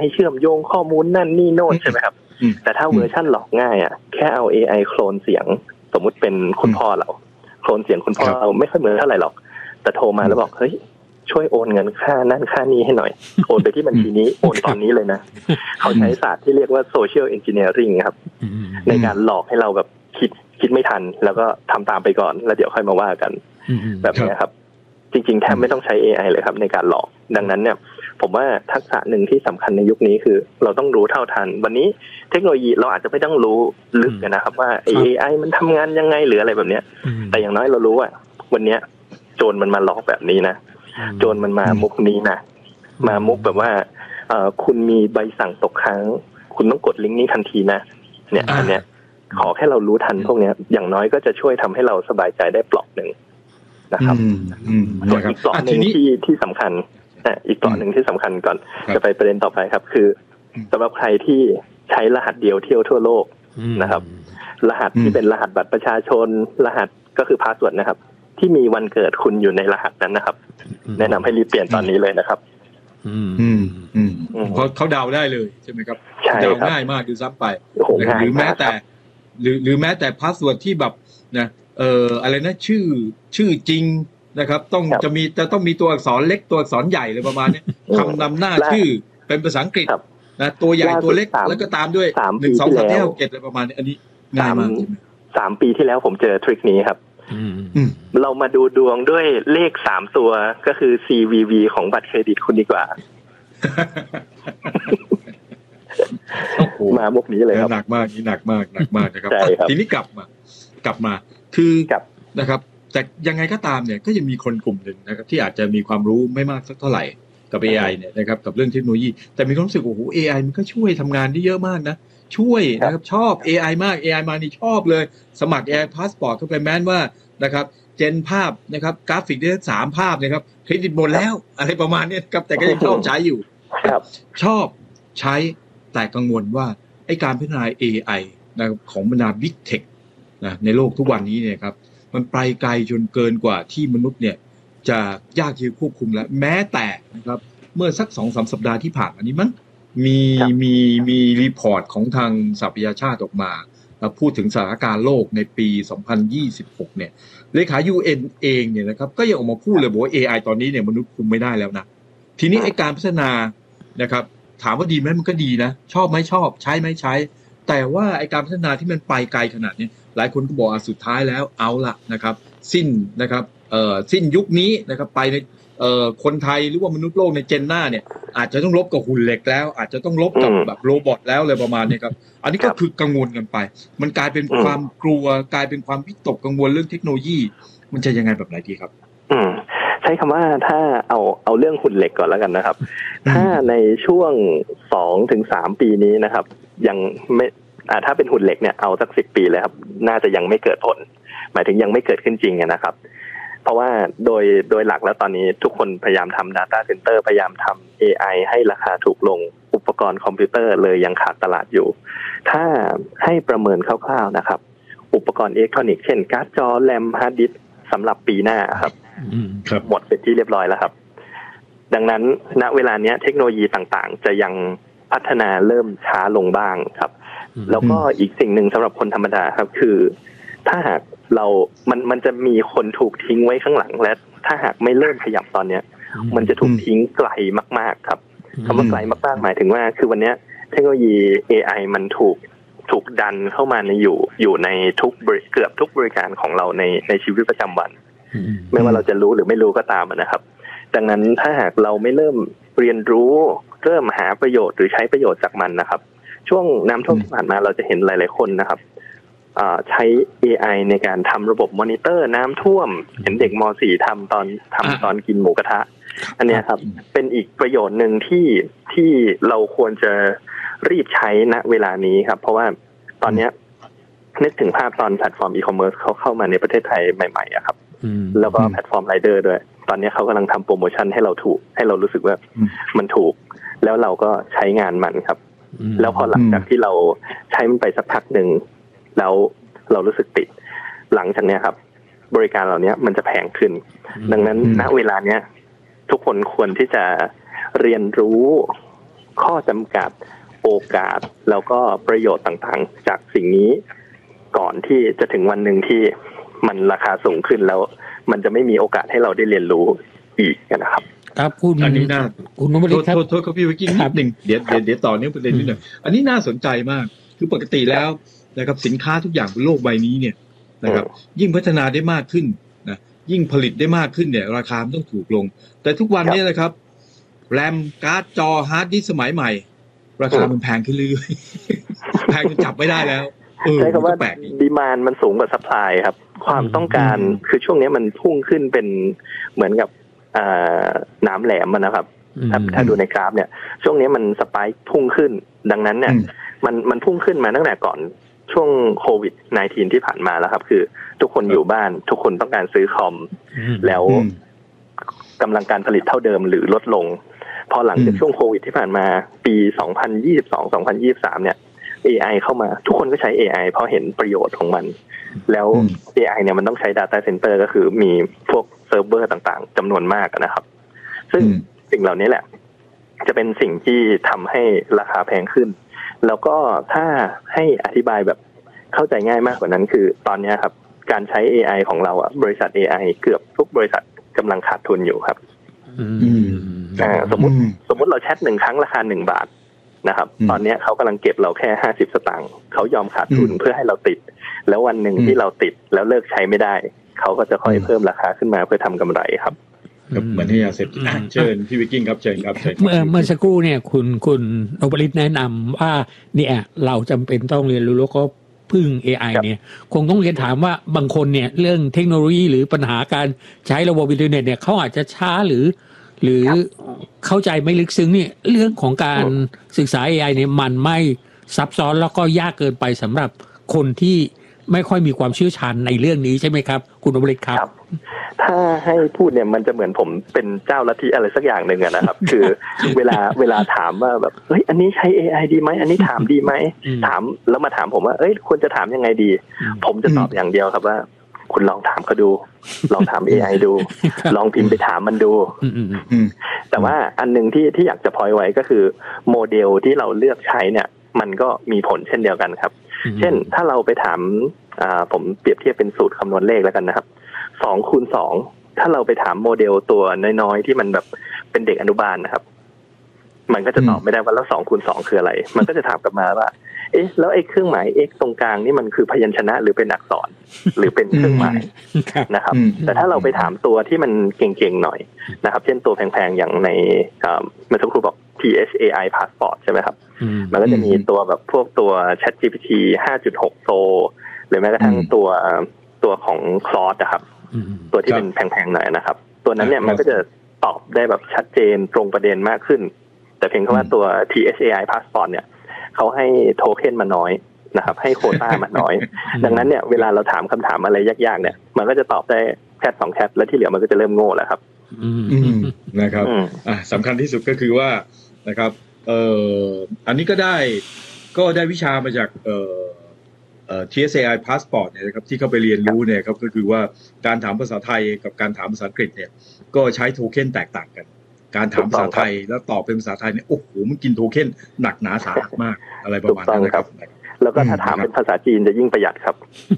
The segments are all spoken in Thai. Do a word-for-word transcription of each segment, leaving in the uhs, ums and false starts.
ให้เชื่อมโยงข้อมูลนั่นนี่โน่นใช่ไหมครับแต่ถ้าเวอร์ชั่นหลอกง่ายอ่ะแค่เอา เอ ไอ โคลนเสียงสมมุติเป็นคุณพ่อเราโคลนเสียงคุณพ่อเราไม่ค่อยเหมือนเท่าไหร่หรอกแต่โทรมาแล้วบอกเฮ้ยช่วยโอนเงินค่านั่นค่านี้ให้หน่อยโอนไปที่บัญชีนี้โอนตอนนี้เลยนะเขาใช้ศาสตร์ที่เรียกว่า social engineering ครับในการหลอกให้เราแบบคิดคิดไม่ทันแล้วก็ทำตามไปก่อนแล้วเดี๋ยวค่อยมาว่ากันแบบนี้ครับจริงๆแทบไม่ต้องใช้ เอ ไอ เลยครับในการหลอกดังนั้นเนี่ยผมว่าทักษะหนึ่งที่สำคัญในยุคนี้คือเราต้องรู้เท่าทันวันนี้เทคโนโลยีเราอาจจะไม่ต้องรู้ลึกนะครับว่า เอ ไอ มันทำงานยังไงหรืออะไรแบบนี้แต่อย่างน้อยเรารู้ว่าวันนี้โจรมันมาหลอกแบบนี้นะโจรมันมามุกนี้นะมามุกแบบว่าเอ่อคุณมีใบสั่งตกค้างคุณต้องกดลิงก์นี้ทันทีนะเนี่ยอันเนี้ยขอแค่เรารู้ทันพวกนี้อย่างน้อยก็จะช่วยทำให้เราสบายใจได้เปลาะหนึ่งนะครับส่วนอีกเปลาะหนึ่งที่ที่สำคัญอ่ะอีกเปลาะหนึ่งที่สำคัญก่อนจะไปประเด็นต่อไปครับคือสำหรับใครที่ใช้รหัสเดียวเที่ยวทั่วโลกนะครับรหัสที่เป็นรหัสบัตรประชาชนรหัสก็คือพาสเวิร์ดนะครับที่มีวันเกิดคุณอยู่ในรหัสนั้นนะครับแนะนำให้รีบเปลี่ยนตอนนี้เลยนะครับอืมอืมอืมเขาเขาเดาได้เลยใช่ไหมครับเดาง่ายมากดูซ้ำไปหรือแม้แต่หรือหรือแม้แต่พาสเวิร์ดที่แบบนะเอ่ออะไรนะชื่อชื่อจริงนะครับต้องจะมีจะต้องมีตัวอักษรเล็กตัวอักษรใหญ่เลยประมาณนี้คำนำหน้าชื่อเป็นภาษาอังกฤษนะตัวใหญ่ตัวเล็กแล้วก็ตามด้วยหนึ่งสองสามสี่ห้าหกเจ็ดอะไรประมาณนี้อันนี้ง่ายมากสามปีที่แล้วผมเจอทริคนี้ครับเรามาดูดวงด้วยเลขสามตัวก็คือ ซี วี วี ของบัตรเครดิตคุณดีกว่ามาพวกนี้เลยครับหนักมากนี่หนักมากหนักมากนะครับทีนี้กลับมากลับมาคือนะครับแต่ยังไงก็ตามเนี่ยก็ยังมีคนกลุ่มหนึ่งนะครับที่อาจจะมีความรู้ไม่มากสักเท่าไหร่กับ เอ ไอ เนี่ยนะครับกับเรื่องเทคโนโลยีแต่มีความรู้สึกโอ้โห เอ ไอ มันก็ช่วยทำงานได้เยอะมากนะช่วยนะครับชอบ เอ ไอ มาก เอ ไอ มานี่ชอบเลยสมัคร เอ ไอ Passport เข้าไปแม้นว่านะครับเจนภาพนะครับกราฟิกได้สามภาพนะครับเครดิตหมดแล้วอะไรประมาณนี้ครับแต่ก็ยังชอบใช้อยู่ชอบใช้แต่กังวลว่าไอ้การพัฒนา เอ ไอ นะครับของบรรดา Big Tech นะในโลกทุกวันนี้เนี่ยครับมันไปไกลจนเกินกว่าที่มนุษย์เนี่ยจะยากที่จะควบคุมแล้วแม้แต่นะครับเมื่อสัก สองถึงสาม สัปดาห์ที่ผ่านมานี้มั้งมีมีมีรีพอร์ตของทางสหประชาชาติออกมาพูดถึงสถานการณ์โลกในปีสองพันยี่สิบหกเนี่ยเลขา ยู เอ็น เองเนี่ยนะครับก็ยังออกมาพูดเลยบอกว่า เอ ไอ ตอนนี้เนี่ยมนุษย์คุมไม่ได้แล้วนะทีนี้ไอ้การพัฒนานะครับถามว่าดีไหมมันก็ดีนะชอบไหมชอบใช้ไหมใช้แต่ว่าไอ้การพัฒนาที่มันไปไกลขนาดนี้หลายคนก็บอกอ่ะสุดท้ายแล้วเอาละนะครับสิ้นนะครับเอ่อสิ้นยุคนี้นะครับไปในเอ่อคนไทยหรือว่ามนุษย์โลกในเจนหน้าเนี่ยอาจจะต้องลบกับหุ่นเหล็กแล้วอาจจะต้องลบกับแบบโรบอทแล้วเลยประมาณนี้ครับอันนี้ก็คือกังวลกันไปมันกลายเป็นความกลัวกลายเป็นความวิตกกังวลเรื่องเทคโนโลยีมันจะยังไงแบบไหนดีครับอืมใช้คำว่าถ้าเอาเอาเรื่องหุ่นเหล็กก่อนแล้วกันนะครับถ้าในช่วง สองถึงสาม ปีนี้นะครับยังไม่อ่าถ้าเป็นหุ่นเหล็กเนี่ยเอาสักสิบปีเลยครับน่าจะยังไม่เกิดผลหมายถึงยังไม่เกิดขึ้นจริงนะครับเพราะว่าโดยโดยหลักแล้วตอนนี้ทุกคนพยายามทำ data center พยายามทำ เอ ไอ ให้ราคาถูกลงอุปกรณ์คอมพิวเตอร์เลยยังขาดตลาดอยู่ถ้าให้ประเมินคร่าวๆนะครับอุปกรณ์อิเล็กทรอนิกส์เช่นการ์ดจอแรมฮาร์ดดิสก์สำหรับปีหน้าครับหมดเป็นที่เรียบร้อยแล้วครับดังนั้นณเวลานี้เทคโนโลยีต่างๆจะยังพัฒนาเริ่มช้าลงบ้างครับแล้วก็อีกสิ่งหนึ่งสำหรับคนธรรมดาครับคือถ้าหากเรามันมันจะมีคนถูกทิ้งไว้ข้างหลังและถ้าหากไม่เริ่มขยับตอนเนี้ยมันจะถูกทิ้งไกลมากๆครับคำว่าไกลมากๆหมายถึงว่าคือวันนี้เทคโนโลยี เอ ไอ มันถูกถูกดันเข้ามาในอยู่อยู่ในทุกเกือบทุกบริการของเราในในชีวิตประจำวันไม่ว่าเราจะรู้หรือไม่รู้ก็ตามนะครับดังนั้นถ้าหากเราไม่เริ่มเรียนรู้เริ่มหาประโยชน์หรือใช้ประโยชน์จากมันนะครับช่วงน้ำท่วมที่ผ่านมาเราจะเห็นหลายๆคนนะครับใช้ เอ ไอ ในการทำระบบมอนิเตอร์น้ำท่วมเห็นเด็กม.สี่ ทำตอนทำตอนกินหมูกระทะอันนี้ครับเป็นอีกประโยชน์หนึ่งที่ที่เราควรจะรีบใช้ณเวลานี้ครับเพราะว่าตอนนี้นึกถึงภาพตอนแพลตฟอร์มอีคอมเมิร์ซเขาเข้ามาในประเทศไทยใหม่ๆครับแล้วก็แพลตฟอร์มไรเดอร์ด้วยตอนนี้เขากำลังทำโปรโมชั่นให้เราถูกให้เรารู้สึกว่ามันถูกแล้วเราก็ใช้งานมันครับแล้วพอหลังจากที่เราใช้มันไปสักพักหนึ่งแล้วเรารู้สึกติดหลังจากนี้ครับบริการเหล่านี้มันจะแพงขึ้นดังนั้นณเวลาเนี้ยทุกคนควรที่จะเรียนรู้ข้อจำกัดโอกาสแล้วก็ประโยชน์ต่างๆจากสิ่งนี้ก่อนที่จะถึงวันหนึ่งที่มันราคาสูงขึ้นแล้วมันจะไม่มีโอกาสให้เราได้เรียนรู้อีกนะครับครับคุณอันนี้น่าคุณนพฤทธิ์ครับโทษโทษครับพี่วิกกี้นิดหนึ่งเดี๋ยวเดี๋ยวเดี๋ยวต่อเนื่องประเด็นนิดหนึ่งอันนี้น่าสนใจมากคือปกติแล้วนะครับสินค้าทุกอย่างบนโลกใบนี้เนี่ยนะครับยิ่งพัฒนาได้มากขึ้นนะยิ่งผลิตได้มากขึ้นเนี่ยราคามันต้องถูกลงแต่ทุกวันนี้นะครับแรมการ์ดจอฮาร์ดดิสก์สมัยใหม่ราคามันแพงขึ้นเรื่อยๆแพงจนจับไม่ได้แล้วใช้คำว่าดีมานด์มันสูงกว่าซัพพลายครับความต้องการคือช่วงนี้มันพุ่งขึ้นเป็นเหมือนกับน้ำแหลมนะครับถ้าถ้าดูในกราฟเนี่ยช่วงนี้มันสไปค์พุ่งขึ้นดังนั้นเนี่ยมันมันพุ่งขึ้นมาตั้งแต่ก่อนช่วงโควิด สิบเก้า ที่ผ่านมาแล้วครับคือทุกคนอยู่บ้านทุกคนต้องการซื้อคอมแล้วกำลังการผลิตเท่าเดิมหรือลดลงพอหลังจากช่วงโควิดที่ผ่านมาปีสองพันยี่สิบสอง สองพันยี่สิบสามเนี่ย เอ ไอ เข้ามาทุกคนก็ใช้ เอ ไอ เพราะเห็นประโยชน์ของมันแล้ว เอ ไอ เนี่ยมันต้องใช้ Data Center ก็คือมีพวกเซิร์ฟเวอร์ต่างๆจำนวนมากนะครับซึ่งสิ่งเหล่านี้แหละจะเป็นสิ่งที่ทำให้ราคาแพงขึ้นแล้วก็ถ้าให้อธิบายแบบเข้าใจง่ายมากกว่านั้นคือตอนนี้ครับการใช้ เอ ไอ ของเราอ่ะบริษัท เอ ไอ เกือบทุกบริษัทกำลังขาดทุนอยู่ครับอ่าสมมุติสมมุติเราแชทหนึ่งครั้งราคาหนึ่งบาทนะครับตอนนี้เขากำลังเก็บเราแค่ห้าสิบสตางค์เขายอมขาดทุนเพื่อให้เราติดแล้ววันหนึ่งที่เราติดแล้วเลิกใช้ไม่ได้เขาก็จะค่อยเพิ่มราคาขึ้นมาเพื่อทำกำไรครับเหมือนที่ยาเสพติดเชิญพี่วิกกิ้งครับเชิญครับเมื่อเมื่อสักครู่เนี่ยคุณคุณนพฤทธิ์แนะนำว่าเนี่ยเราจำเป็นต้องเรียนรู้แล้วก็พึ่ง เอ ไอ เนี่ยคงต้องเรียนถามว่าบางคนเนี่ยเรื่องเทคโนโลยีหรือปัญหาการใช้ระบบอินเทอร์เน็ตเนี่ยเขาอาจจะช้าหรือหรือเข้าใจไม่ลึกซึ้งเนี่ยเรื่องของการศึกษา เอ ไอ เนี่ยมันไม่ซับซ้อนแล้วก็ยากเกินไปสำหรับคนที่ไม่ค่อยมีความเชี่ยวชาญในเรื่องนี้ใช่ไหมครับคุณนพฤทธิ์ครับถ้าให้พูดเนี่ยมันจะเหมือนผมเป็นเจ้าลัทธิอะไรสักอย่างหนึ่งนะครับ คือเวลาเวลาถามว่าแบบเฮ้ยอันนี้ใช้ เอ ไอ ดีไหมอันนี้ถามดีไหมถามแล้วมาถามผมว่าเอ้ยควรจะถามยังไงดีผมจะตอบอย่างเดียวครับว่าคุณลองถามเขาดูลองถาม เอ ไอ ดูลองพิมพ์ไปถามมันดูแต่ว่าอันนึงที่ที่อยากจะพอยไว้ก็คือโมเดลที่เราเลือกใช้เนี่ยมันก็มีผลเช่นเดียวกันครับเช่นถ้าเราไปถามอ่าผมเปรียบเทียบเป็นสูตรคำนวณเลขแล้วกันนะครับสองคูณสองถ้าเราไปถามโมเดลตัวน้อยๆที่มันแบบเป็นเด็กอนุบาลนะครับมันก็จะตอบไม่ได้ว่าแล้วสองคูณสองคืออะไรมันก็จะถามกลับมาว่าเอ๊ะแล้วไอ้เครื่องหมาย x ตรงกลางนี่มันคือพยัญชนะหรือเป็นอักษรหรือเป็นเครื่องหมายนะครับแต่ถ้าเราไปถามตัวที่มันเก่งๆหน่อยนะครับเช่นตัวแพงๆอย่างในเมื่อสักครู่บอก ที เอช เอ ไอ Passport ใช่ไหมครับมันก็จะมีตัวแบบพวกตัว ChatGPT ห้าจุดหก โซหรือแม้กระทั่งตัวตัวของ Claude นะครับตัวที่เป็นแพงๆหน่อยนะครับตัวนั้นเนี่ยมันก็จะตอบได้แบบชัดเจนตรงประเด็นมากขึ้นแต่เพียงแค่ว่าตัว ที เอช เอ ไอ Passport เนี่ยเขาให้โทเค็นมาน้อยนะครับให้โควต้ามาน้อยดังนั้นเนี่ยเวลาเราถามคำถามอะไรยากๆเนี่ยมันก็จะตอบได้แค่สองแชทแล้วที่เหลือมันก็จะเริ่มโง่แล้วครับนะครับอ่ะสำคัญที่สุดก็คือว่านะครับเอ่ออันนี้ก็ได้ก็ได้วิชามาจากเอ่อเอ่อ ที เอช เอ ไอ Passport เนี่ยนะครับที่เขาไปเรียนรู้เนี่ยครับก็คือว่าการถามภาษาไทยกับการถามภาษาอังกฤษเนี่ยก็ใช้โทเค็นแตกต่างกันการถามภาษาไทยแล้วตอบเป็นภาษาไทยเนี่ยโอ้โหมันกินโทเค็นหนักหนาสาหัสมากอะไรประมาณนั้นนะครับแล้วก็ถ้าถามเป็นภาษาจีนจะยิ่งประหยัดครับ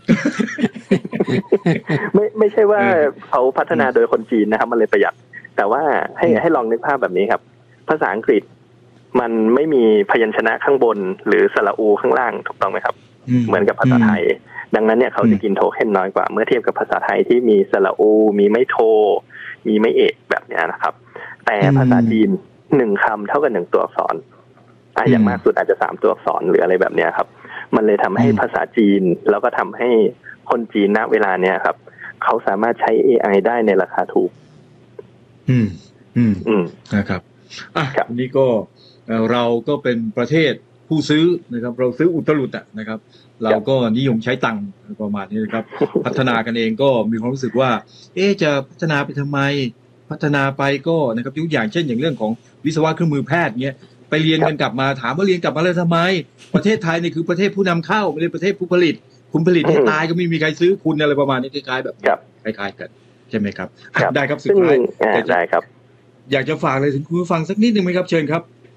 ไม่ไม่ใช่ว่าเขาพัฒนาโดยคนจีนนะครับมันเลยประหยัดแต่ว่าให้ให้ลองนึกภาพแบบนี้ครับภาษาอังกฤษมันไม่มีพยัญชนะข้างบนหรือสระอูข้างล่างถูกต้องไหมครับเหมือนกับภาษาไทยดังนั้นเนี่ยเขาจะกินโทเค็นน้อยกว่าเมื่อเทียบกับภาษาไทยที่มีสระอูมีไม่โทมีไม่เอกแบบนี้นะครับแต่ภาษาจีนหนึ่งคำเท่ากับหนึ่งตัวอักษรอ่ะอย่างมากสุดอาจจะสามตัวอักษรหรืออะไรแบบนี้ครับมันเลยทำให้ภาษาจีนแล้วก็ทำให้คนจีนณเวลาเนี้ยครับเขาสามารถใช้ เอ ไอ ได้ในราคาถูกอืมอืมอืมนะครับอ่ะนี่ก็เราก็เป็นประเทศผู้ซื้อนะครับเราซื้ออุตรุดอ่ะนะครับเราก็นิยมใช้ตังค์ประมาณนี้นะครับพัฒนากันเองก็มีความรู้สึกว่าเอ๊ะจะพัฒนาไปทำไมพัฒนาไปก็นะครับยกอย่างเช่นอย่างเรื่องของวิศวะเครื่องมือแพทย์เงี้ยไปเรียนกันกลับมาถามว่าเรียนกลับมาแล้วทำไมประเทศไทยนี่คือประเทศผู้นำเข้าไม่ใช่ประเทศผู้ผลิตคุณผลิตให้ตายก็ไม่มีใครซื้อคุณอะไรประมาณนี้คล้ายๆแบบคล้ายๆกันใช่ไหมครับได้ครับสุดท้ายได้ครับอยากจะฝากอะไรถึงคุณผู้ฟังสักนิดนึงไหมครับเชิญครับ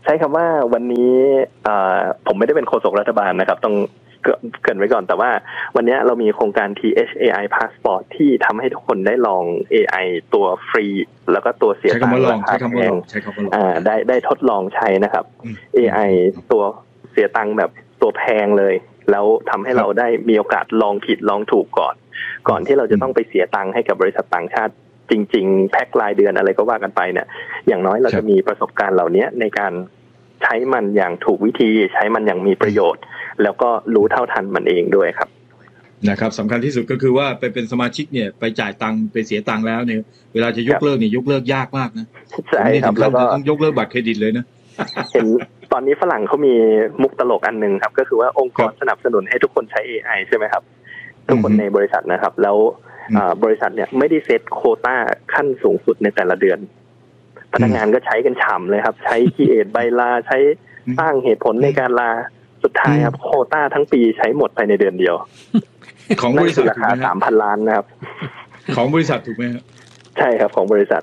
ใช้คำว่าวันนี้ผมไม่ได้เป็นโฆษกรัฐบาลนะครับต้องเกริ่นไว้ก่อนแต่ว่าวันนี้เรามีโครงการ ที เอช เอ ไอ Passport ที่ทำให้ทุกคนได้ลอง เอ ไอ ตัวฟรีแล้วก็ตัวเสียตังค์ราคาแพงได้ได้ทดลองใช้นะครับ เอ ไอ ตัวเสียตังค์แบบตัวแพงเลยแล้วทำให้เราได้มีโอกาสลองผิดลองถูกก่อนก่อนที่เราจะต้องไปเสียตังค์ให้กับบริษัทต่างชาติจริงๆแพ็ครายเดือนอะไรก็ว่ากันไปเนี่ยอย่างน้อยเราจะมีประสบการณ์เหล่านี้ในการใช้มันอย่างถูกวิธีใช้มันอย่างมีประโยชน์แล้วก็รู้เท่าทันมันเองด้วยครับนะครับสำคัญที่สุดก็คือว่าไปเป็นสมาชิกเนี่ยไปจ่ายตังค์ไปเสียตังค์แล้วเนี่ยเวลาจะยกเลิกเนี่ยยกเลิกยากมากนะใช่ครับแล้วก็ต้องยกเลิกบัตรเครดิตเลยนะเห็นตอนนี้ฝรั่งเขามีมุกตลกอันนึงครับก็คือว่าองค์กรสนับสนุนให้ทุกคนใช้ เอ ไอ ใช่ไหมครับทุกคนในบริษัทนะครับแล้วบริษัทเนี่ยไม่ได้เซตโควต้าขั้นสูงสุดในแต่ละเดือนพนักงานก็ใช้กันฉ่ำเลยครับใช้คีเอทใบลาใช้สร้างเหตุผลในการลาสุดท้ายครับโควต้าทั้งปีใช้หมดภายในเดือนเดียวของบริษัทราคา สามพัน ล้านนะครับของบริษัทถูกไหมครับใช่ครับของบริษัท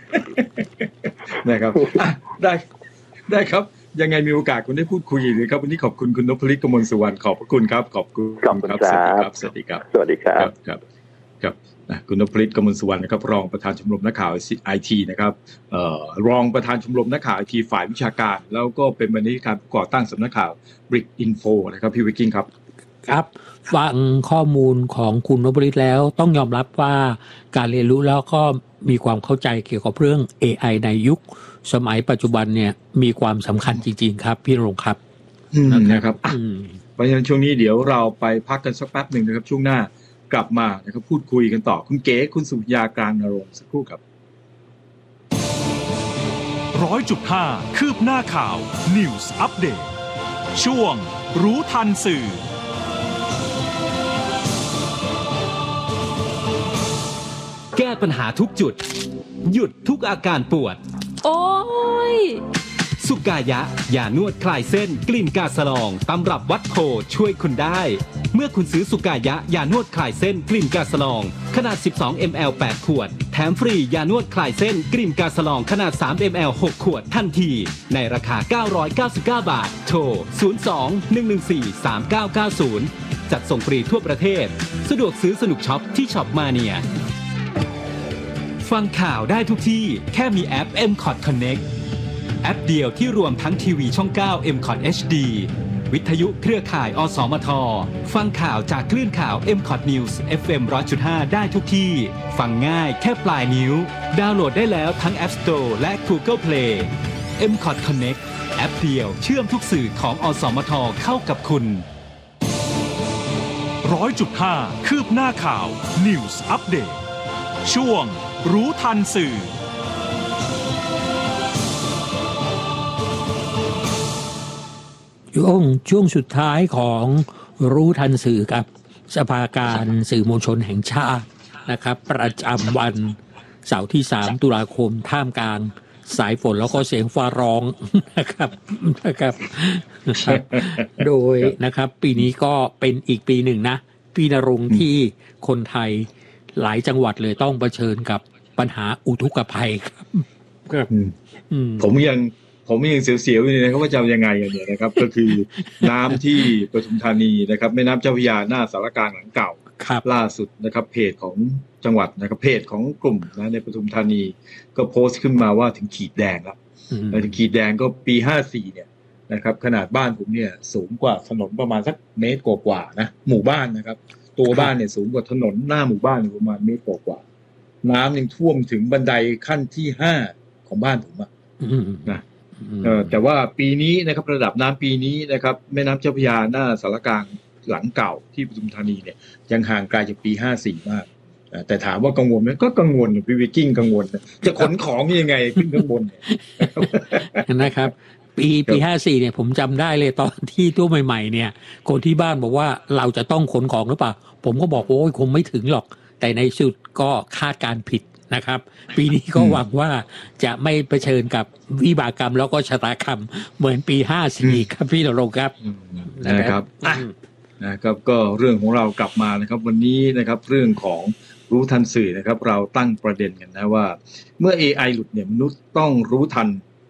นะครับได้ได้ครับยังไงมีโอกาสคุณได้พูดคุยเลยครับวันนี้ขอบคุณคุณนพฤทธิ์ กมลสุวรรณขอบพระคุณครับขอบคุณครับสวัสดีครับสวัสดีครับสวัสดีครับครับครับคุณนพฤทธิ์ กมลสุวรรณนะครับรองประธานชมรมนักข่าว ไอ ที นะครับเอ่อรองประธานชมรมนักข่าว ไอ ที ฝ่ายวิชาการแล้วก็เป็นบรรณาธิการก่อตั้งสำนักข่าว Brick Info นะครับพี่วิกกิ้งครับครับฟังข้อมูลของคุณนพฤทธิ์แล้วต้องยอมรับว่าการเรียนรู้แล้วก็มีความเข้าใจเกี่ยวกับเรื่อง เอ ไอ ในยุคสมัยปัจจุบันเนี่ยมีความสำคัญจริงๆครับพี่รงค์ครับนะครับเพราะฉะนั้นช่วงนี้เดี๋ยวเราไปพักกันสักแป๊บหนึ่งนะครับช่วงหน้ากลับมานะครับพูดคุยกันต่อคุณเก๋คุณสุยากลางนรงค์สักครู่ครับร้อยจุดห้า คืบหน้าข่าว News Update ช่วงรู้ทันสื่อแก้ปัญหาทุกจุดหยุดทุกอาการปวดโอ้ยสุกายะยานวดคลายเส้นกลิ่นกาสลองตำรับวัดโพช่วยคุณได้เมื่อคุณซื้อสุกายะยานวดคลายเส้นกลิ่นกาสลองขนาดสิบสองมิลลิลิตร แปดขวดแถมฟรียานวดคลายเส้นกลิ่นกาสลองขนาดสามมิลลิลิตร หกขวดทันทีในราคาเก้าร้อยเก้าสิบเก้าบาทโทรศูนย์ สอง หนึ่ง หนึ่ง สี่ สาม เก้า เก้า ศูนย์จัดส่งฟรีทั่วประเทศสะดวกซื้อสนุกช็อปที่ช็อปมาเนียฟังข่าวได้ทุกที่แค่มีแอป เอ็ม คอท Connect แอปเดียวที่รวมทั้งทีวีช่องเก้า เอ็ม คอท เอช ดี วิทยุเครือข่ายอสมทฟังข่าวจากคลื่นข่าว เอ็ม คอท News เอฟ เอ็ม หนึ่งร้อยจุดห้า ได้ทุกที่ฟังง่ายแค่ปลายนิ้วดาวน์โหลดได้แล้วทั้ง App Store และ Google Play เอ็ม คอท Connect แอปเดียวเชื่อมทุกสื่อของอสมทเข้ากับคุณร้อยจุดห้า คืบหน้าข่าว News Update ช่วงรู้ทันสื่อช่วงช่วงสุดท้ายของรู้ทันสื่อกับสภาการสื่อมวลชนแห่งชาตินะครับประจำวันเสาร์ที่สามตุลาคมท่ามกลางสายฝนแล้วก็เสียงฟ้าร้องนะครับนะครับโดยนะครับปีนี้ก็เป็นอีกปีหนึ่งนะปีนรงค์ที่คนไทยหลายจังหวัดเลยต้องเผชิญกับปัญหาอุทกภัยครับครับผมยังผมยังเสียวๆอยู่เลยนะครับว่าจะยังไงอย่างเนี้ยนะครับก็คือน้ำที่ปทุมธานีนะครับแม่น้ำเจ้าพระยาหน้าสารกลางหลังเก่าล่าสุดนะครับเพจของจังหวัดนะครับเพจของกลุ่มนะในปทุมธานีก็โพสต์ขึ้นมาว่าถึงขีดแดงแล้วถึงขีดแดงก็ปีห้าสี่เนี่ยนะครับขนาดบ้านผมเนี่ยสูงกว่าถนนประมาณสักเมตรกว่าๆนะหมู่บ้านนะครับตัวบ้านเนี่ยสูงกว่าถนนหน้าหมู่บ้านประมาณเมตรกว่าๆน้ำยังท่วมถึงบันไดขั้นที่ห้าของบ้านผมอ่ะนะเออแต่ว่าปีนี้นะครับระดับน้ำปีนี้นะครับแม่น้ำเจ้าพระยาหน้าสารกลางหลังเก่าที่ปทุมธานีเนี่ยยังห่างไกลจากปีห้าสี่มากแต่ถามว่ากังวลไหมก็กังวลพี่วิกกิ้งกังวลจะขนของยังไงขึ้นข้างบนนะครับปีปีห้าสี่เนี่ยผมจำได้เลยตอนที่ตัวใหม่ๆเนี่ยคนที่บ้านบอกว่าเราจะต้องขนของหรือเปล่าผมก็บอกโอ้ยคงไม่ถึงหรอกแต่ในสุดก็คาดการผิดนะครับปีนี้ก็หวังว่าจะไม่เผชิญกับวิบากกรรมแล้วก็ชะตากรรมเหมือนปีห้าสี่ครับพี่นรงค์ครับนะครับนะครับก็เรื่องของเรากลับมานะครับวันนี้นะครับเรื่องของรู้ทันสื่อนะครับเราตั้งประเด็นกันนะว่าเมื่อ เอ ไอ หลุดเนี่ยมนุษย์ต้องรู้ทัน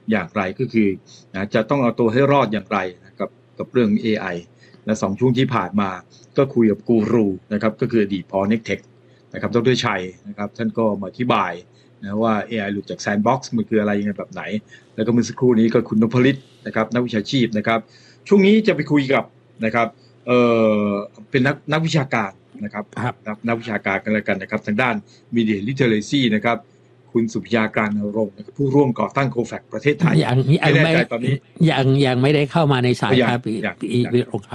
อย่างไรก็คือนะจะต้องเอาตัวให้รอดอย่างไรนะครับกับเรื่อง เอ ไอ และสองช่วงที่ผ่านมาก็คุยกับกูรูนะครับก็คืออดีตพอ Nectech นะครับดร.ชัยนะครับท่านก็มาอธิบายนะว่า เอ ไอ หลุดจากแซนด์บ็อกซ์มันคืออะไรยังไงแบบไหนแล้วก็เมื่อสักครู่นี้ก็คุณนพฤทธิ์นะครับนักวิชาชีพนะครับช่วงนี้จะไปคุยกับนะครับเอ่อเป็นนักนักวิชาการนะครับนักวิชาการกันแล้วกันนะครับทางด้าน Media Literacy นะครับคุณสุภยากลางนรงค์ผู้ร่วมก่อตั้งโคแฟกประเทศไทยยังยังไม่ตอนนี้ยังยังไม่ได้เข้ามาในสายครับอีกนิดครับ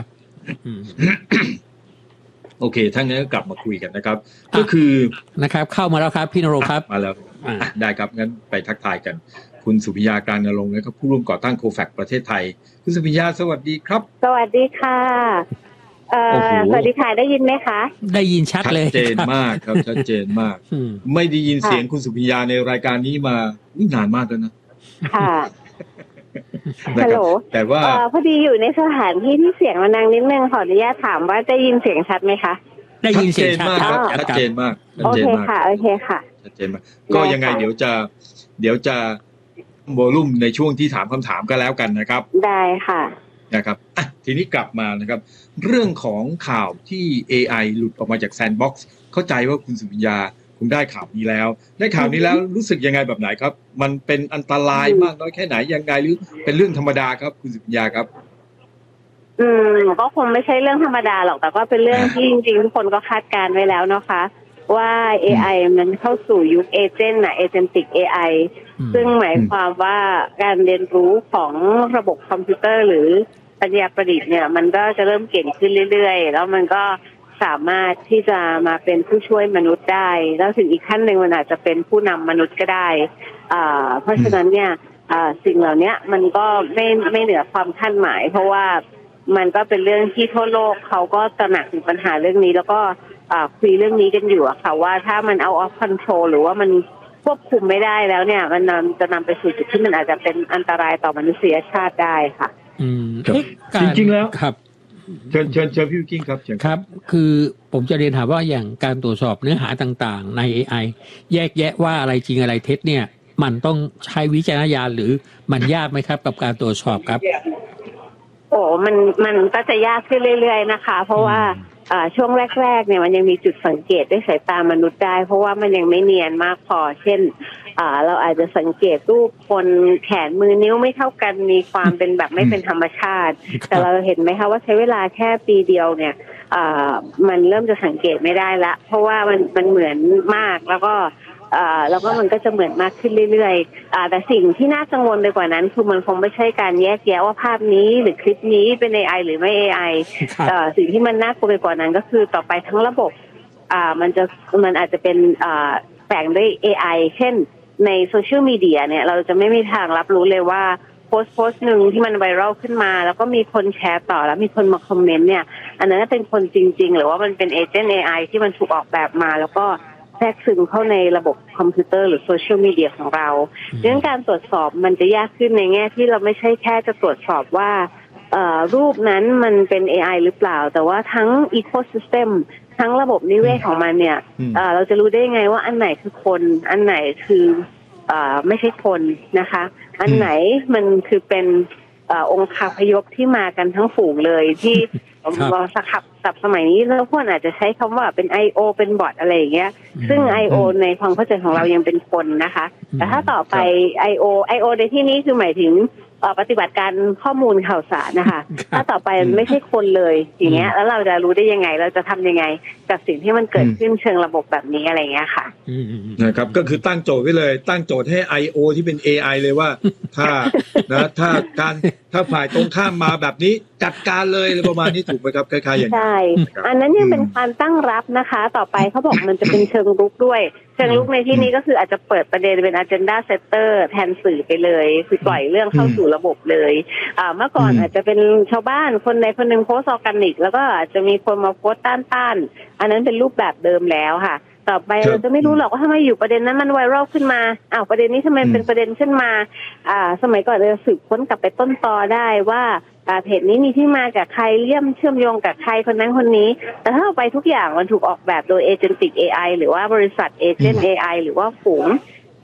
โอเคทั้งนั้นก็กลับมาคุยกันนะครับก็คือนะครับเข้ามาแล้วครับพี่นรงค์ครับมาแล้วได้ครับงั้นไปทักทายกันคุณสุภยากลางนรงค์นะครับผู้ร่วมก่อตั้งโคแฟกประเทศไทยคุณสุภยาสวัสดีครับสวัสดีค่ะเอ่อสวัสดีค่ะได้ยินไหมคะได้ยินชัดเลยชัดเจนมากครับชัดเจนมากไม่ได้ยินเสียงคุณสุภยาในรายการนี้มานี่นานมากแล้วนะค่ะฮัลโหลแต่ว่าพอดีอยู่ในสถานที่ที่เสียงมันดังนิดนึงขออนุญาตถามว่าได้ยินเสียงชัดไหมคะได้ยินเสียงชัดมากชัดเจนมากโอเคค่ะโอเคค่ะชัดเจนมากก็ยังไงเดี๋ยวจะเดี๋ยวจะโวลุ่มในช่วงที่ถามคำถามก็แล้วกันนะครับได้ค่ะนะครับอ่ะทีนี้กลับมานะครับเรื่องของข่าวที่ เอ ไอ หลุดออกมาจากแซนด์บ็อกซ์เข้าใจว่าคุณสุภยาคงได้ข่าวนี้แล้วได้ข่าวนี้แล้วรู้สึกยังไงแบบไหนครับมันเป็นอันตรายมากน้อยแค่ไหนยังไงหรือเป็นเรื่องธรรมดาครับคุณสุภยาครับอืมก็คงไม่ใช่เรื่องธรรมดาหรอกแต่ก็เป็นเรื่องที่จริงๆทุกคนก็คาดการไว้แล้วนะคะว่า เอ ไอ มันเข้าสู่ยุคเอเจนต์น่ะเอเจนติก เอ ไอ ซึ่งหมายความว่าการเรียนรู้ของระบบคอมพิวเตอร์หรือปัญญาประดิษฐ์เนี่ยมันก็จะเริ่มเก่งขึ้นเรื่อยๆแล้วมันก็สามารถที่จะมาเป็นผู้ช่วยมนุษย์ได้แล้วถึงอีกขั้นหนึ่งมันอาจจะเป็นผู้นำมนุษย์ก็ได้อ่าเพราะฉะนั้นเนี่ยอ่าสิ่งเหล่านี้มันก็ไม่ไม่เหนือความคาดหมายเพราะว่ามันก็เป็นเรื่องที่ทั่วโลกเขาก็ตระหนักถึงปัญหาเรื่องนี้แล้วก็คุยเรื่องนี้กันอยู่อะค่ะว่าถ้ามันเอาออฟคอนโทรลหรือว่ามันควบคุมไม่ได้แล้วเนี่ยมันจะนำไปสู่จุดที่มันอาจจะเป็นอันตรายต่อมนุษยชาติได้ค่ะอืมจริงๆแล้วครับเชิญเชิญเชิญพี่วิกกิ้งครับครับคือผมจะเรียนถามว่าอย่างการตรวจสอบเนื้อหาต่างๆใน เอ ไอ แยกแยะว่าอะไรจริงอะไรเท็จเนี่ยมันต้องใช้วิจารณญาณหรือมันยากไหมครับกับการตรวจสอบครับโอ้มันมันก็จะยากขึ้นเรื่อยๆนะคะเพราะว่าอ่าช่วงแรกๆเนี่ยมันยังมีจุดสังเกตด้วยสายตามนุษย์ได้เพราะว่ามันยังไม่เนียนมากพอเช่นอ่าเราอาจจะสังเกตรูปคนแขนมือนิ้วไม่เท่ากันมีความเป็นแบบไม่เป็นธรรมชาติแต่เราเห็นไหมคะว่าใช้เวลาแค่ปีเดียวเนี่ยอ่ามันเริ่มจะสังเกตไม่ได้ละเพราะว่ามันมันเหมือนมากแล้วก็อ่าแล้วก็มันก็จะเหมือนมากขึ้นเรื่อยๆอ่าแต่สิ่งที่น่ากังวลไปกว่านั้นคือมันคงไม่ใช่การแยกแยะว่าภาพนี้หรือคลิปนี้เป็น เอ ไอ หรือไม่ เอ ไอ เอ่อสิ่งที่มันน่ากลัวไปกว่านั้นก็คือต่อไปทั้งระบบอ่ามันจะมันอาจจะเป็นอ่าแฝงด้วย เอ ไอ เช่นในโซเชียลมีเดียเนี่ยเราจะไม่มีทางรับรู้เลยว่าโพสต์โพสต์หนึ่งที่มันไวรัลขึ้นมาแล้วก็มีคนแชร์ต่อแล้วมีคนมาคอมเมนต์เนี่ยอันนั้นเป็นคนจริงๆหรือว่ามันเป็นเอเจนต์ เอ ไอ ที่มันถูกออกแบบมาแล้วก็แทรกซึมเข้าในระบบคอมพิวเตอร์หรือโซเชียลมีเดียของเราเรื่องการตรวจสอบมันจะยากขึ้นในแง่ที่เราไม่ใช่แค่จะตรวจสอบว่ารูปนั้นมันเป็น เอ ไอ หรือเปล่าแต่ว่าทั้งอีโคซิสเต็มทั้งระบบนิเวศของมันเนี่ยเราจะรู้ได้ไงว่าอันไหนคือคนอันไหนคือไม่ใช่คนนะคะอันไหนมันคือเป็นองค์คาพยพที่มากันทั้งฝูงเลยที่เราสักศัพท์สมัยนี้แล้วพวกอาจจะใช้คำว่าเป็น ไอ โอ เป็นบอทอะไรอย่างเงี้ยซึ่ง ไอ โอ ในความเข้าใจของเรายังเป็นคนนะคะแต่ถ้าต่อไป ไอ โอ ไอ โอ ในที่นี้คือหมายถึงปฏิบัติการข้อมูลข่าวสารนะคะถ้าต่อไปไม่ใช่คนเลยอย่างเงี้ยแล้วเราจะรู้ได้ยังไงเราจะทำยังไงกับสิ่งที่มันเกิดขึ้นเชิงระบบแบบนี้อะไรเงี้ยค่ะนะครับก็คือตั้งโจทย์ไว้เลยตั้งโจทย์ให้ ไอ โอ ที่เป็น เอ ไอ เลยว่าถ้านะถ้าการถ้าฝ่ายตรงข้ามมาแบบนี้จัดการเลยอะไรประมาณนี้ถูกไหมครับคล้ายๆอย่างนี้ใช่อันนั้นยังเป็นการตั้งรับนะคะต่อไปเขาบอกมันจะเป็นเชิงรุกด้วยเชิงรุกในที่นี้ก็คืออาจจะเปิดประเด็นเป็น agenda setter แทนสื่อไปเลยคือปล่อยเรื่องเข้าสู่ระบบเลยอ่าเมื่อก่อนอาจจะเป็นชาวบ้านคนใดคนหนึ่งโพสต์ออร์แกนิกแล้วก็อาจจะมีคนมาโพสต์ต้านๆอันนั้นเป็นรูปแบบเดิมแล้วค่ะต่อไปเราจะไม่รู้หรอกว่าทำไมอยู่ประเด็นนั้นมันไวรัลขึ้นมาอ้าวประเด็นนี้ทำไมเป็นประเด็นขึ้นมาอ่าสมัยก่อนเราสืบค้นกลับไปต้นตอได้ว่าเพจนี้มีที่มาจากใครเลี่ยมเชื่อมโยงกับใครคนนั้นคนนี้แต่ถ้าไปทุกอย่างมันถูกออกแบบโดยเอเจนติก เอ ไอ หรือว่าบริษัทเอเจนต์ เอ ไอ หรือว่าฝูง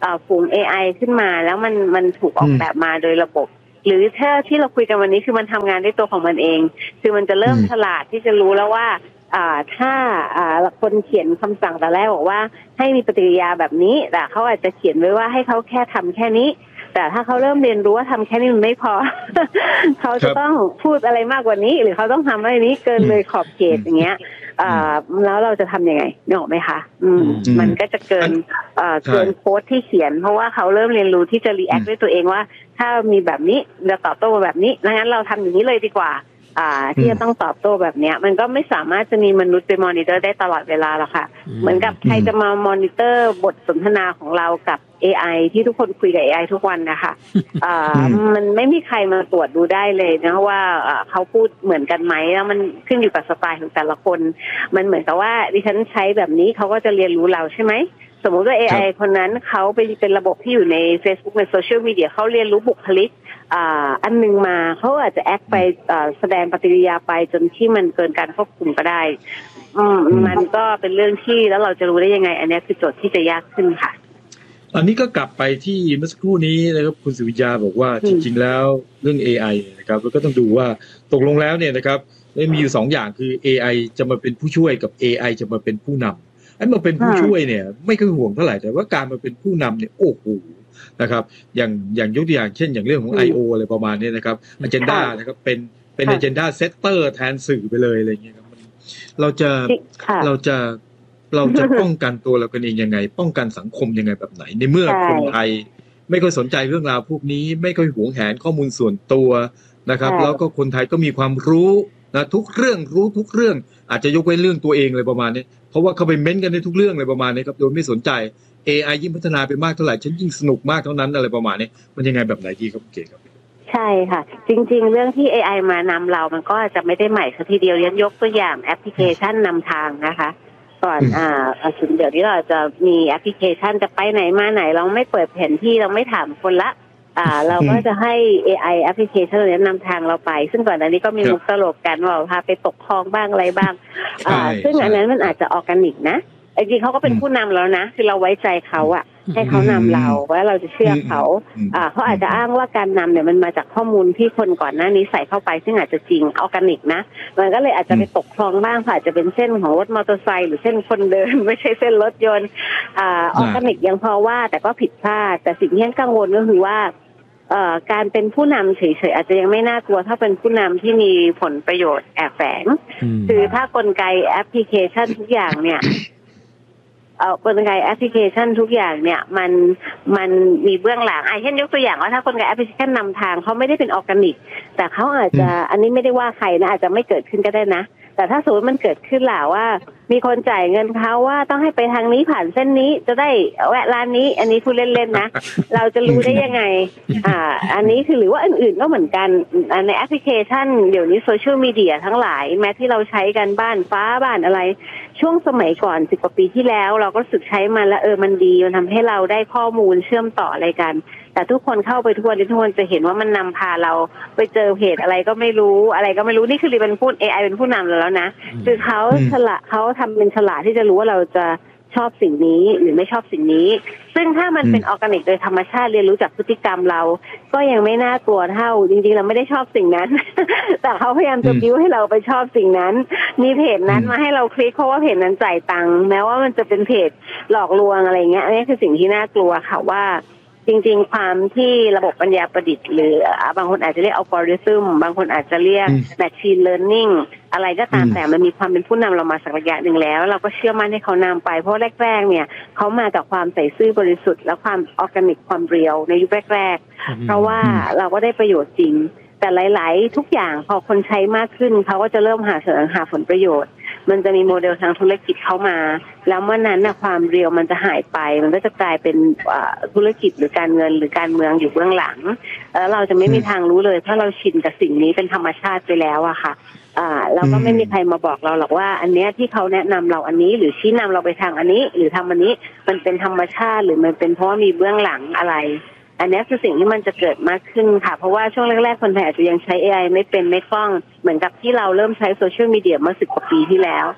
ฝูง เอ ไอ ขึ้นมาแล้วมันมันถูกออกแบบมาโดยระบบหรือถ้าที่เราคุยกันวันนี้คือมันทำงานด้วยตัวของมันเองคือมันจะเริ่มฉลาดที่จะรู้แล้วว่าอ่าถ้าอ่าคนเขียนคำสั่งแต่แรกบอกว่าให้มีปฏิกิริยาแบบนี้แต่เขาอาจจะเขียนไว้ว่าให้เขาแค่ทำแค่นี้แต่ถ้าเขาเริ่มเรียนรู้ว่าทำแค่นี้มันไม่พอ เขาจะต้องพูดอะไรมากกว่านี้หรือเขาต้องทำอะไรนี้เกินเลยขอบเขตอย่างเงี้ยอ่าแล้วเราจะทำยังไงนึกออกไหมคะอืมมันก็จะเกินเอ่อเกินโค้ดที่เขียนเพราะว่าเขาเริ่มเรียนรู้ที่จะรีแอคด้วยตัวเองว่าถ้ามีแบบนี้จะตอบโต้แบบนี้งั้นเราทำอย่างนี้เลยดีกว่าอ่าที่จะต้องตอบโต้แบบเนี้ยมันก็ไม่สามารถจะมีมนุษย์ไปมอนิเตอร์ได้ตลอดเวลาหรอกค่ะเหมือนกับใครจะมามอนิเตอร์บทสนทนาของเรากับ เอ ไอ ที่ทุกคนคุยกับ เอ ไอ ทุกวันนะคะอ่ามันไม่มีใครมาตรวจดูได้เลยนะว่าเขาพูดเหมือนกันไหมแล้วมันขึ้นอยู่กับสไตล์ของแต่ละคนมันเหมือนกับว่าดิฉันใช้แบบนี้เขาก็จะเรียนรู้เราใช่ไหมสมมุติว่า เอ ไอ คนนั้นเขาไปเป็นระบบที่อยู่ใน Facebook ในโซเชียลมีเดียเขาเรียนรู้บุคลิกอ่าอันนึงมาเขาอาจจะแอคไปแสดงปฏิกิริยาไปจนที่มันเกินการควบคุมก็ได้อืมมันก็เป็นเรื่องที่แล้วเราจะรู้ได้ยังไงอันนี้คือโจทย์ที่จะยากขึ้นค่ะอันนี้ก็กลับไปที่เมื่อสักครู่นี้นะครับคุณสุวิยาบอกว่าจริงๆแล้วเรื่อง เอ ไอ นะครับเราก็ต้องดูว่าตกลงแล้วเนี่ยนะครับมีอยู่สองอย่างคือ เอ ไอ จะมาเป็นผู้ช่วยกับ เอ ไอ จะมาเป็นผู้นำไอ้มาเป็นผู้ช่วยเนี่ยไม่ค่อยห่วงเท่าไหร่แต่ว่าการมาเป็นผู้นำเนี่ยโอ้โหนะครับอย่างอย่างยกตัวอย่างเช่นอย่างเรื่องของ ไอ โอ อะไรประมาณนี้นะครับ agenda นะครับเป็นเป็น agenda setter แทนสื่อไปเลยอะไรอย่างเงี้ยครับเราจะเราจะเราจะป้องกันตัวเรากันเองยังไงป้องกันสังคมยังไงแบบไหนในเมื่อคนไทยไม่ค่อยสนใจเรื่องราวพวกนี้ไม่ค่อยหวงแหนข้อมูลส่วนตัวนะครับแล้วก็คนไทยก็มีความรู้นะทุกเรื่องรู้ทุกเรื่องอาจจะยกเว้นเรื่องตัวเองเลยประมาณนี้เพราะว่าเขาไปเม้นกันในทุกเรื่องเลยประมาณนี้ครับโดยไม่สนใจ เอ ไอ ยิ่งพัฒนาไปมากเท่าไหร่ฉันยิ่งสนุกมากเท่านั้นอะไรประมาณนี้มันยังไงแบบไหนดีครับเก๋ครับใช่ค่ะจริงๆเรื่องที่ เอ ไอ มานำเรามันก็จะไม่ได้ใหม่ซะทีเดียวยันยกตัวอย่างแอปพลิเคชันนำทางนะคะก่อนอ่าถึงเดี๋ยวนี้เราจะมีแอปพลิเคชันจะไปไหนมาไหนเราไม่เปิดแผนที่เราไม่ถามคนละอ่าเราก็จะให้ เอ ไอ แอปพลิเคชันนี้นำทางเราไปซึ่งก่อนหน้านี้ก็มีมุกตลกกันว่าพาไปตกคลองบ้างอะไรบ้างอ่าซึ่งอันนั้นมันอาจจะออร์แกนิกนะจริงๆเขาก็เป็นผู้นำแล้วนะคือเราไว้ใจเขาอะให้เขานำเราว่าเราจะเชื่อเขาอ่าเขาอาจจะอ้างว่าการนำเนี่ยมันมาจากข้อมูลที่คนก่อนหน้านี้ใส่เข้าไปซึ่งอาจจะจริงออร์แกนิกนะมันก็เลยอาจจะไปตกคลองบ้างอาจจะเป็นเส้นของรถมอเตอร์ไซค์หรือเส้นคนเดินไม่ใช่เส้นรถยนต์อ่าออร์แกนิกยังพอว่าแต่ก็ผิดพลาดแต่สิ่งที่กังวลก็คือว่าเอ่อการเป็นผู้นำเฉยๆอาจจะยังไม่น่ากลัวถ้าเป็นผู้นำที่มีผลประโยชน์แอบแฝงคือถ้ากลไกแอปพลิเคชันทุกอย่างเนี่ยเอ่อกลไกแอปพลิเคชันทุกอย่างเนี่ยมันมันมีเบื้องหลังไอ้เช่นยกตัวอย่างว่าถ้ากลไกแอปพลิเคชันนำทางเขาไม่ได้เป็นออร์แกนิกแต่เขาอาจจะอันนี้ไม่ได้ว่าใครนะอาจจะไม่เกิดขึ้นก็ได้นะแต่ถ้าสมมติมันเกิดขึ้นล่ะว่ามีคนจ่ายเงินเขาว่าต้องให้ไปทางนี้ผ่านเส้นนี้จะได้แวะร้านนี้อันนี้พูดเล่นๆนะเราจะรู้ได้ยังไงอ่าอันนี้คือหรือว่าอื่นๆก็เหมือนกันในแอปพลิเคชันเดี๋ยวนี้โซเชียลมีเดียทั้งหลายแม้ที่เราใช้กันบ้านฟ้าบ้านอะไรช่วงสมัยก่อนสิบกว่าปีที่แล้วเราก็สึกใช้มันแล้วเออมันดีมันทำให้เราได้ข้อมูลเชื่อมต่ออะไรกันแต่ทุกคนเข้าไปทุกวันนี้ทุกคนจะเห็นว่ามันนำพาเราไปเจอเพจอะไรก็ไม่รู้อะไรก็ไม่รู้นี่คือรีเป็นผู้ เอ ไอ เป็นผู้นำเราแล้วนะคือเขาฉลาดเขาทำเป็นฉลาดที่จะรู้ว่าเราจะชอบสิ่งนี้หรือไม่ชอบสิ่งนี้ซึ่งถ้ามันเป็นออร์แกนิกโดยธรรมชาติเรียนรู้จากพฤติกรรมเราก็ยังไม่น่ากลัวเท่าจริงๆเราไม่ได้ชอบสิ่งนั้น แต่เขาพยายามจะบิ้วให้เราไปชอบสิ่งนั้นมีเพจนั้นมาให้เราคลิกเพราะว่าเพจนั้นจ่ายตังค์แม้ว่ามันจะเป็นเพจหลอกลวงอะไรเงี้ยอันนี้คือสิ่งที่น่ากลัวค่ะว่าจริงๆความที่ระบบปัญญาประดิษฐ์หรือบางคนอาจจะเรียกอัลกอริทึมบางคนอาจจะเรียก machine learning อะไรก็ตามแต่มันมีความเป็นผู้นำเรามาสักระยะหนึ่งแล้วเราก็เชื่อมั่นให้เขานำไปเพราะแรกๆเนี่ยเขามาจากความใส่ซื่อบริสุทธิ์และความออร์แกนิกความเรียวในยุคแรกๆเพราะว่าเราก็ได้ประโยชน์จริงแต่หลายๆทุกอย่างพอคนใช้มากขึ้นเขาก็จะเริ่มหาเสนอหาผลประโยชน์มันจะมีโมเดลทางธุรกิจเข้ามาแล้วเมื่อนั้นนะความเรียวมันจะหายไปมันก็จะกลายเป็นธุรกิจหรือการเงินหรือการเมืองอยู่เบื้องหลังแล้วเราจะไม่มีทางรู้เลยเพราะเราชินกับสิ่งนี้เป็นธรรมชาติไปแล้วอะค่ะอ่าแล้วก็ไม่มีใครมาบอกเราหรอกว่าอันเนี้ยที่เขาแนะนำเราอันนี้หรือชี้นำเราไปทางอันนี้หรือทำอันนี้มันเป็นธรรมชาติหรือมันเป็นเพราะมีเบื้องหลังอะไรอันนี้คือสิ่งที่มันจะเกิดมากขึ้นค่ะเพราะว่าช่วงแรกๆคนไทยอาจจะยังใช้ เอ ไอ ไม่เป็นไม่คล่องเหมือนกับที่เราเริ่มใช้โซเชียลมีเดียเมื่อสิบกว่าปีที่แล้วพ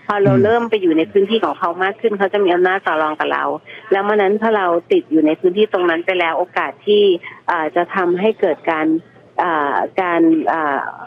พอเราเริ่มไปอยู่ในพื้นที่ของเขามากขึ้นเขาจะมีอำนาจต่อรองกับเราแล้วเมื่อนั้นถ้าเราติดอยู่ในพื้นที่ตรงนั้นไปแล้วโอกาสที่จะทำให้เกิดการการ